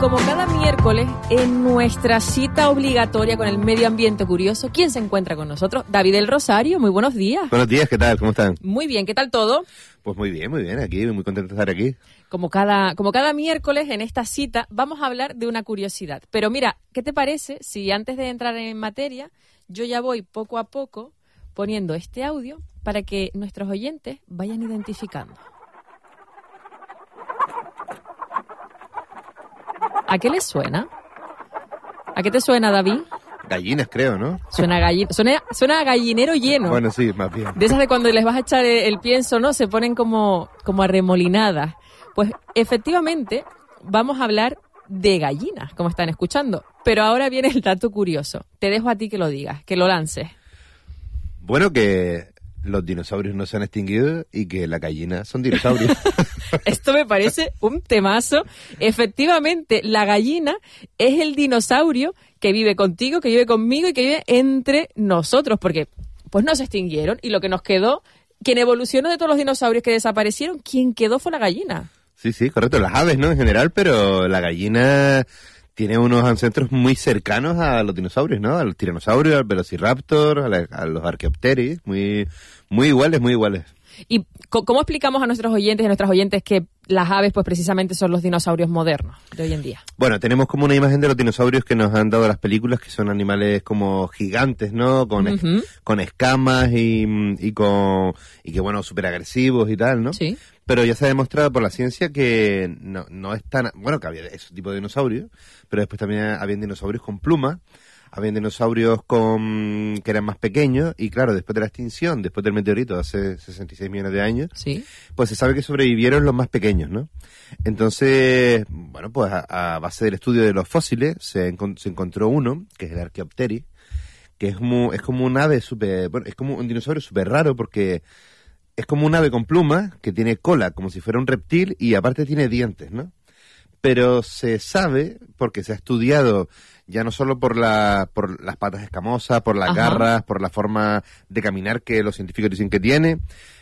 como cada miércoles, en nuestra cita obligatoria con el medio ambiente curioso, ¿quién se encuentra con nosotros? David del Rosario, muy buenos días. Buenos días, ¿qué tal? ¿Cómo están? Muy bien, ¿qué tal todo? Pues muy bien, aquí, muy contento de estar aquí. Como cada miércoles en esta cita vamos a hablar de una curiosidad. Pero mira, ¿qué te parece si antes de entrar en materia, yo ya voy poco a poco poniendo este audio para que nuestros oyentes vayan identificando? ¿A qué les suena? ¿A qué te suena, David? Gallinas, creo, ¿no? Suena a gallinero lleno. Bueno, sí, más bien. De esas de cuando les vas a echar el pienso, ¿no? Se ponen como arremolinadas. Pues efectivamente vamos a hablar de gallinas, como están escuchando. Pero ahora viene el dato curioso. Te dejo a ti que lo digas, que lo lances. Bueno, que los dinosaurios no se han extinguido y que las gallinas son dinosaurios. Esto me parece un temazo. Efectivamente, la gallina es el dinosaurio que vive contigo, que vive conmigo y que vive entre nosotros, porque pues no se extinguieron y lo que nos quedó, quien evolucionó de todos los dinosaurios que desaparecieron, quien quedó fue la gallina. Sí, correcto, las aves, ¿no? En general, pero la gallina tiene unos ancestros muy cercanos a los dinosaurios, ¿no? A los tiranosaurios, al velociraptor, a los arqueopteris, muy iguales. ¿Y cómo explicamos a nuestros oyentes y a nuestras oyentes que las aves, pues precisamente son los dinosaurios modernos de hoy en día? Bueno, tenemos como una imagen de los dinosaurios que nos han dado las películas, que son animales como gigantes, ¿no? Con escamas y que, bueno, súper agresivos y tal, ¿no? Sí. Pero ya se ha demostrado por la ciencia que no es tan... Bueno, que había ese tipo de dinosaurios, pero después también habían dinosaurios con plumas, habían dinosaurios que eran más pequeños, y claro, después de la extinción, después del meteorito, hace 66 millones de años, sí, pues se sabe que sobrevivieron los más pequeños, ¿no? Entonces, bueno, pues a base del estudio de los fósiles, se encontró uno, que es el Archaeopteryx, que es como un ave es como un dinosaurio súper raro, porque es como un ave con plumas, que tiene cola, como si fuera un reptil, y aparte tiene dientes, ¿no? Pero se sabe, porque se ha estudiado ya no solo por las patas escamosas, por las garras, por la forma de caminar que los científicos dicen que tiene,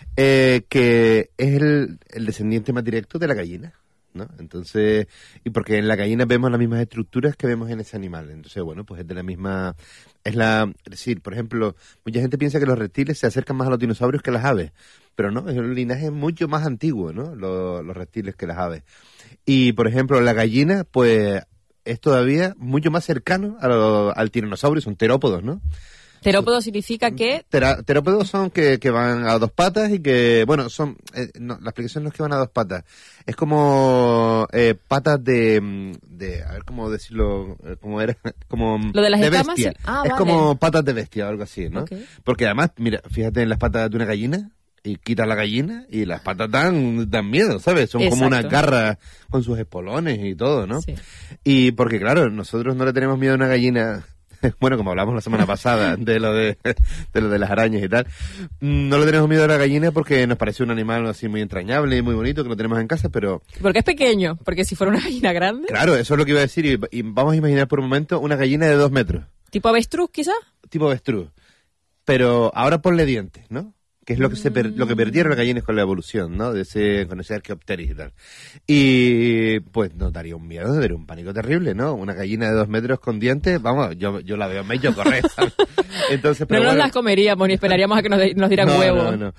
que es el descendiente más directo de la gallina, ¿no? Entonces, y porque en la gallina vemos las mismas estructuras que vemos en ese animal. Entonces, bueno, pues es de la misma... Es decir, por ejemplo, mucha gente piensa que los reptiles se acercan más a los dinosaurios que las aves, pero no, es un linaje mucho más antiguo, ¿no? Los reptiles que las aves. Y, por ejemplo, la gallina, pues, es todavía mucho más cercano al tiranosaurio, son terópodos, ¿no? ¿Terópodo significa que...? Terópodos son que van a dos patas y que, bueno, son... no, la explicación no es que van a dos patas. Es como patas de... A ver cómo decirlo... ¿Cómo era? Como ¿Lo de las de escamas? bestia. Sí. Ah, es vale. como patas de bestia o algo así, ¿no? Okay. Porque además, mira, fíjate en las patas de una gallina y quitas la gallina y las patas dan miedo, ¿sabes? Son como unas garras con sus espolones y todo, ¿no? Sí. Y porque, claro, nosotros no le tenemos miedo a una gallina... Bueno, como hablamos la semana pasada de lo de las arañas y tal, no le tenemos miedo a la gallina porque nos parece un animal así muy entrañable y muy bonito que lo tenemos en casa, pero... Porque es pequeño, porque si fuera una gallina grande... Claro, eso es lo que iba a decir, y vamos a imaginar por un momento una gallina de 2 metros. ¿Tipo avestruz, quizás? Tipo avestruz. Pero ahora ponle dientes, ¿no? Que es lo que lo que perdieron las gallinas con la evolución, ¿no? Con ese Archaeopteryx y tal. Y pues nos daría un miedo, daría un pánico terrible, ¿no? Una gallina de 2 metros con dientes, vamos, yo la veo medio correr, ¿sabes? Entonces, pero no nos bueno, las comeríamos ni esperaríamos a que nos dieran huevo. No.